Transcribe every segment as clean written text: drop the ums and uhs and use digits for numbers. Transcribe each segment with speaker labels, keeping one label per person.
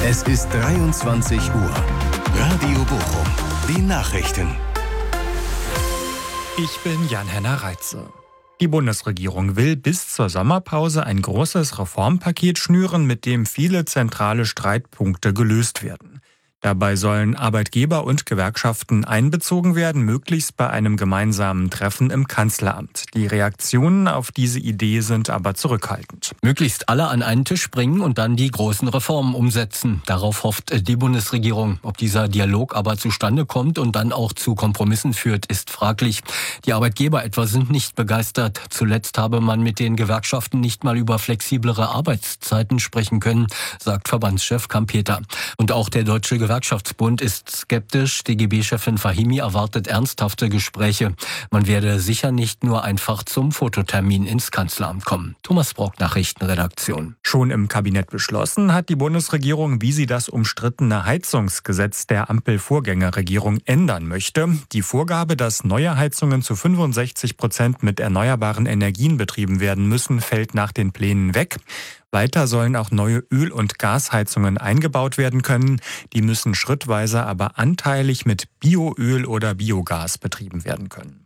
Speaker 1: Es ist 23 Uhr. Radio Bochum. Die Nachrichten.
Speaker 2: Ich bin Jan-Henner Reitze. Die Bundesregierung will bis zur Sommerpause ein großes Reformpaket schnüren, mit dem viele zentrale Streitpunkte gelöst werden. Dabei sollen Arbeitgeber und Gewerkschaften einbezogen werden, möglichst bei einem gemeinsamen Treffen im Kanzleramt. Die Reaktionen auf diese Idee sind aber zurückhaltend.
Speaker 3: Möglichst alle an einen Tisch bringen und dann die großen Reformen umsetzen. Darauf hofft die Bundesregierung. Ob dieser Dialog aber zustande kommt und dann auch zu Kompromissen führt, ist fraglich. Die Arbeitgeber etwa sind nicht begeistert. Zuletzt habe man mit den Gewerkschaften nicht mal über flexiblere Arbeitszeiten sprechen können, sagt Verbandschef Kampeter. Und auch der Deutsche Gewerkschaftsbund ist skeptisch. DGB-Chefin Fahimi erwartet ernsthafte Gespräche. Man werde sicher nicht nur einfach zum Fototermin ins Kanzleramt kommen. Thomas Brock, Nachrichtenredaktion.
Speaker 2: Schon im Kabinett beschlossen hat die Bundesregierung, wie sie das umstrittene Heizungsgesetz der Ampel-Vorgängerregierung ändern möchte. Die Vorgabe, dass neue Heizungen zu 65% mit erneuerbaren Energien betrieben werden müssen, fällt nach den Plänen weg. Weiter sollen auch neue Öl- und Gasheizungen eingebaut werden können. Die müssen schrittweise aber anteilig mit Bioöl oder Biogas betrieben werden können.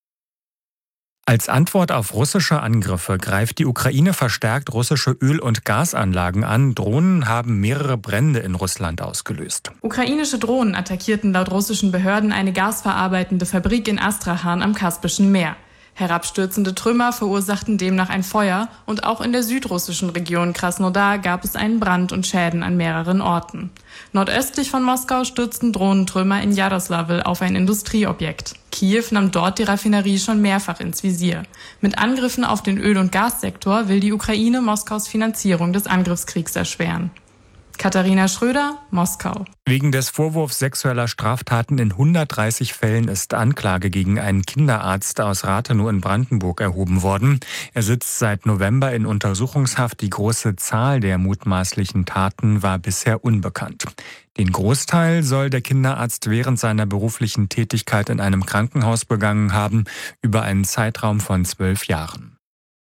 Speaker 2: Als Antwort auf russische Angriffe greift die Ukraine verstärkt russische Öl- und Gasanlagen an. Drohnen haben mehrere Brände in Russland ausgelöst.
Speaker 4: Ukrainische Drohnen attackierten laut russischen Behörden eine gasverarbeitende Fabrik in Astrachan am Kaspischen Meer. Herabstürzende Trümmer verursachten demnach ein Feuer und auch in der südrussischen Region Krasnodar gab es einen Brand und Schäden an mehreren Orten. Nordöstlich von Moskau stürzten Drohnentrümmer in Jaroslawl auf ein Industrieobjekt. Kiew nahm dort die Raffinerie schon mehrfach ins Visier. Mit Angriffen auf den Öl- und Gassektor will die Ukraine Moskaus Finanzierung des Angriffskriegs erschweren. Katharina Schröder, Moskau.
Speaker 2: Wegen des Vorwurfs sexueller Straftaten in 130 Fällen ist Anklage gegen einen Kinderarzt aus Rathenow in Brandenburg erhoben worden. Er sitzt seit November in Untersuchungshaft. Die große Zahl der mutmaßlichen Taten war bisher unbekannt. Den Großteil soll der Kinderarzt während seiner beruflichen Tätigkeit in einem Krankenhaus begangen haben, über einen Zeitraum von 12 Jahren.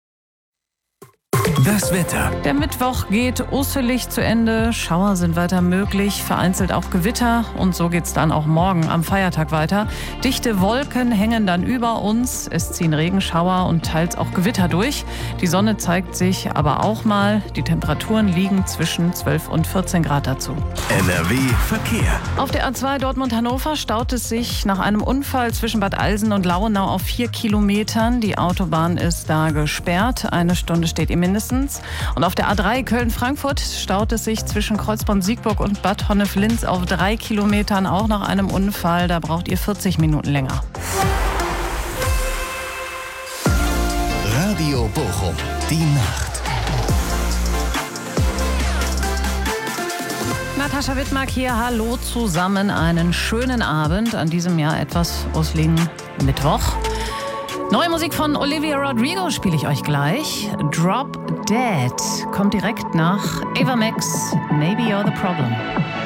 Speaker 1: Das Wetter.
Speaker 5: Der Mittwoch geht usselig zu Ende. Schauer sind weiter möglich, vereinzelt auch Gewitter. Und so geht's dann auch morgen am Feiertag weiter. Dichte Wolken hängen dann über uns. Es ziehen Regenschauer und teils auch Gewitter durch. Die Sonne zeigt sich aber auch mal. Die Temperaturen liegen zwischen 12 und 14 Grad dazu.
Speaker 1: NRW Verkehr.
Speaker 5: Auf der A2 Dortmund-Hannover staut es sich nach einem Unfall zwischen Bad Alsen und Lauenau auf 4 Kilometern. Die Autobahn ist da gesperrt. Eine Stunde steht ihr mindestens. Und auf der A3 Köln-Frankfurt staut es sich zwischen Kreuzborn-Siegburg und Bad Honnef-Linz auf 3 Kilometern, auch nach einem Unfall. Da braucht ihr 40 Minuten länger.
Speaker 1: Radio Bochum. Die Nacht.
Speaker 5: Natascha Wittmark hier, hallo zusammen, einen schönen Abend an diesem Jahr etwas ausliegen Mittwoch. Neue Musik von Olivia Rodrigo spiele ich euch gleich. Drop Dead kommt direkt nach Ava Max, Maybe You're the Problem.